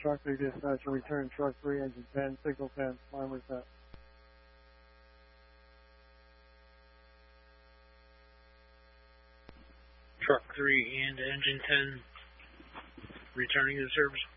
Truck 3 dispatcher, return Truck 3, engine 10, signal 10, climber set. Truck 3 and engine 10 returning to service.